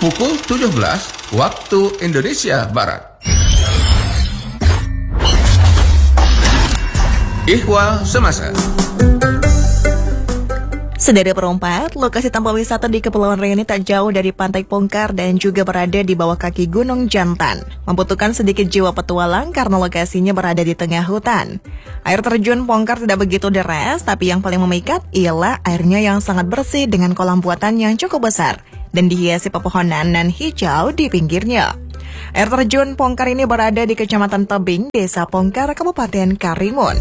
pukul 17 waktu Indonesia Barat. Ihwal Semasa. Sedari perempat, lokasi tempat wisata di Kepulauan Riau ini tak jauh dari Pantai Pongkar dan juga berada di bawah kaki Gunung Jantan. Membutuhkan sedikit jiwa petualang karena lokasinya berada di tengah hutan. Air terjun Pongkar tidak begitu deras, tapi yang paling memikat ialah airnya yang sangat bersih dengan kolam buatan yang cukup besar dan dihiasi pepohonan nan hijau di pinggirnya. Air terjun Pongkar ini berada di Kecamatan Tebing, Desa Pongkar, Kabupaten Karimun.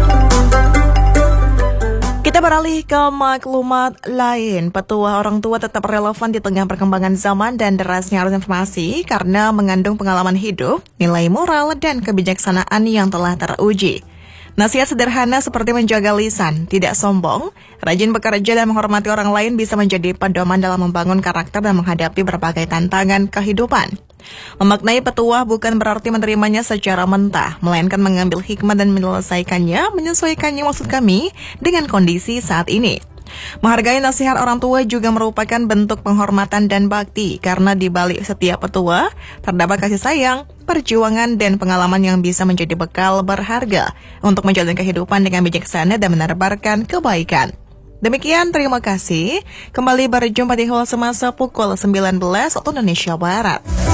Kita beralih ke maklumat lain. Petua orang tua tetap relevan di tengah perkembangan zaman dan derasnya arus informasi karena mengandung pengalaman hidup, nilai moral, dan kebijaksanaan yang telah teruji. Nasihat sederhana seperti menjaga lisan, tidak sombong, rajin bekerja dan menghormati orang lain bisa menjadi pedoman dalam membangun karakter dan menghadapi berbagai tantangan kehidupan. Memaknai petuah bukan berarti menerimanya secara mentah, melainkan mengambil hikmah dan menyelesaikannya, menyesuaikannya maksud kami dengan kondisi saat ini. Menghargai nasihat orang tua juga merupakan bentuk penghormatan dan bakti, karena di balik setiap petua terdapat kasih sayang, perjuangan, dan pengalaman yang bisa menjadi bekal berharga untuk menjalani kehidupan dengan bijaksana dan menebarkan kebaikan. Demikian, terima kasih. Kembali berjumpa di Ihwal Semasa pukul 19 waktu Indonesia Barat.